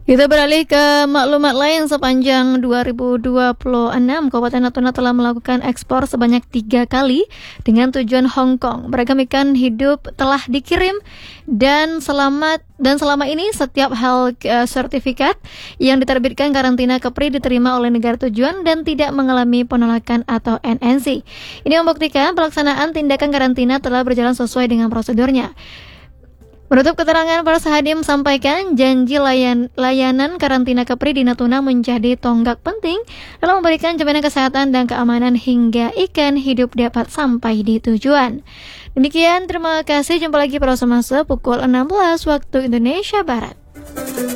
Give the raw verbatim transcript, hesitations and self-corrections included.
Kita beralih ke maklumat lain. Sepanjang dua ribu dua puluh enam, Kabupaten Natuna telah melakukan ekspor sebanyak tiga kali dengan tujuan Hong Kong. Beragam ikan hidup telah dikirim dan selamat dan selama ini setiap hal uh, sertifikat yang diterbitkan karantina Kepri diterima oleh negara tujuan dan tidak mengalami penolakan atau N N C. Ini membuktikan pelaksanaan tindakan karantina telah berjalan sesuai dengan prosedurnya. Menutup keterangan, para Sahadim sampaikan janji layan, layanan karantina Kepri di Natuna menjadi tonggak penting dalam memberikan jaminan kesehatan dan keamanan hingga ikan hidup dapat sampai di tujuan. Demikian, terima kasih. Jumpa lagi pada semasa pukul enam belas waktu Indonesia Barat.